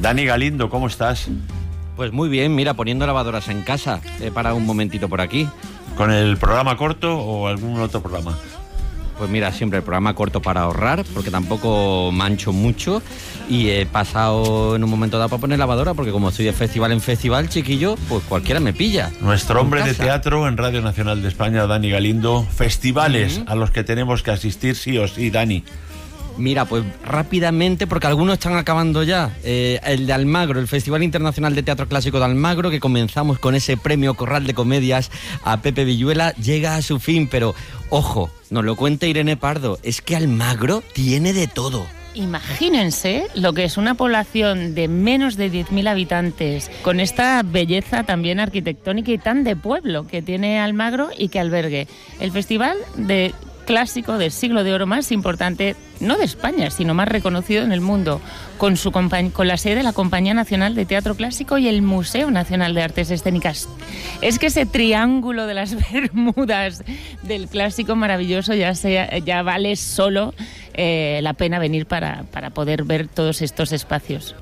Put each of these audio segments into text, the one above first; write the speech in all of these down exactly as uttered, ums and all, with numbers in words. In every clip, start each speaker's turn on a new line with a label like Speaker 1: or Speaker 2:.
Speaker 1: Dani Galindo, ¿cómo estás?
Speaker 2: Pues muy bien, mira, poniendo lavadoras en casa. He parado un momentito por aquí.
Speaker 1: ¿Con el programa corto o algún otro programa?
Speaker 2: Pues mira, siempre el programa corto para ahorrar, porque tampoco mancho mucho. Y he pasado en un momento dado para poner lavadora, porque como estoy de festival en festival, chiquillo, pues cualquiera me pilla.
Speaker 1: Nuestro hombre de teatro en Radio Nacional de España, Dani Galindo. Festivales uh-huh. a los que tenemos que asistir sí o sí, Dani.
Speaker 2: Mira, pues rápidamente, porque algunos están acabando ya. Eh, el de Almagro, el Festival Internacional de Teatro Clásico de Almagro, que comenzamos con ese premio Corral de Comedias a Pepe Villuela, llega a su fin, pero ojo, nos lo cuenta Irene Pardo, es que Almagro tiene de todo.
Speaker 3: Imagínense lo que es una población de menos de diez mil habitantes, con esta belleza también arquitectónica y tan de pueblo que tiene Almagro y que albergue el Festival de Clásico del siglo de oro más importante, no de España, sino más reconocido en el mundo, con, su compañ- con la sede de la Compañía Nacional de Teatro Clásico y el Museo Nacional de Artes Escénicas. Es que ese triángulo de las Bermudas del clásico maravilloso ya, sea, ya vale solo eh, la pena venir para, para poder ver todos estos espacios.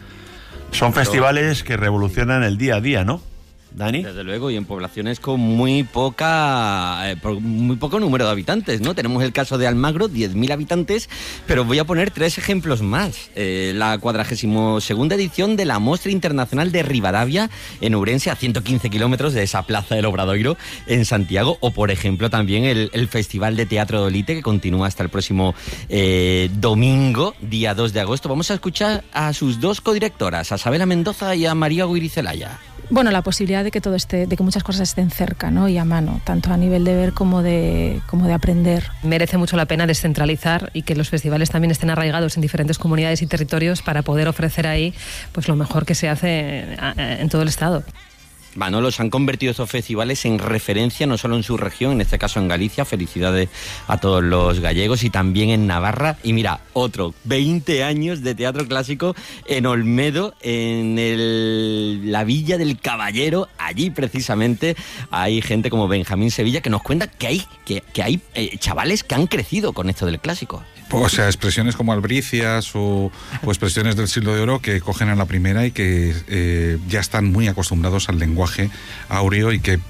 Speaker 1: Son festivales que revolucionan el día a día, ¿no, Dani?
Speaker 2: Desde luego, y en poblaciones con muy poca eh, muy poco número de habitantes, ¿no? Tenemos el caso de Almagro, diez mil habitantes, pero voy a poner tres ejemplos más. Eh, la cuadragésima segunda edición de la Mostra Internacional de Ribadavia en Ourense, a ciento quince kilómetros de esa plaza del Obradoiro en Santiago, o por ejemplo también el, el Festival de Teatro de Olite, que continúa hasta el próximo eh, domingo, día dos de agosto. Vamos a escuchar a sus dos codirectoras, a Sabela Mendoza y a María Guirizelaya.
Speaker 4: Bueno, la posibilidad de que todo esté, de que muchas cosas estén cerca, ¿no? Y a mano, tanto a nivel de ver como de, como de aprender.
Speaker 5: Merece mucho la pena descentralizar y que los festivales también estén arraigados en diferentes comunidades y territorios para poder ofrecer ahí pues lo mejor que se hace en todo el estado.
Speaker 2: Manolo, se han convertido estos festivales en referencia no solo en su región, en este caso en Galicia, felicidades a todos los gallegos, y también en Navarra. Y mira, otro, veinte años de teatro clásico en Olmedo, en el, la Villa del Caballero. Allí precisamente hay gente como Benjamín Sevilla que nos cuenta que hay, que, que hay eh, chavales que han crecido con esto del clásico.
Speaker 6: O sea, expresiones como albricias o, o expresiones del siglo de oro que cogen a la primera y que eh, ya están muy acostumbrados al lenguaje áureo y que